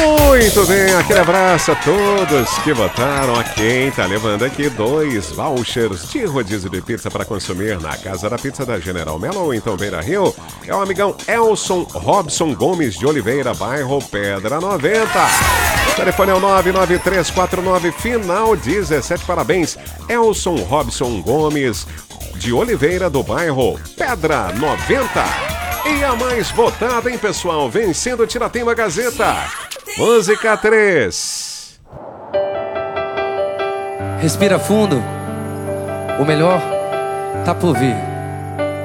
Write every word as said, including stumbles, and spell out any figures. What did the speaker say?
Muito bem, aquele abraço a todos que votaram. A quem tá levando aqui dois vouchers de rodízio de pizza para consumir na Casa da Pizza da General Melo ou então Beira Rio. É o amigão Elson Robson Gomes de Oliveira, bairro Pedra noventa. O telefone é o nove nove três quatro nove, final dezessete. Parabéns, Elson Robson Gomes de Oliveira, do bairro Pedra noventa. E a mais votada, hein, pessoal? Vencendo o Tiratema Gazeta. Música três. Respira fundo. O melhor tá por vir.